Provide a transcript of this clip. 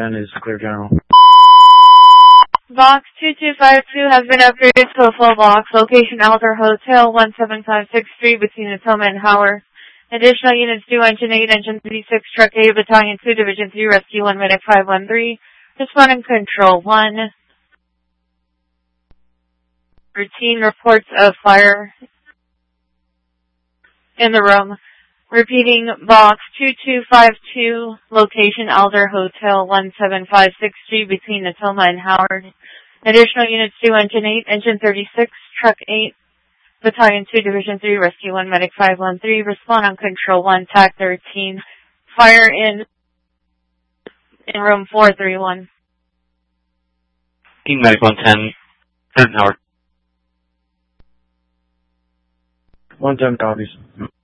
110 is clear general. Box 2252 has been upgraded to a full box. Location Alder Hotel 17563 between Natoma and Howard. Additional units due Engine 8, Engine 36, Truck 8, Battalion 2, Division 3, Rescue 1, Medic 513. Responding Control 1. Routine reports of fire in the room. Repeating, Box 2252, location Alder Hotel 17563 between Natoma and Howard. Additional units due Engine 8, Engine 36, Truck 8, Battalion 2, Division 3, Rescue 1, Medic 513. Respond on Control 1, TAC 13. Fire in room 431. Team Medic 110, Howard. 110 copies.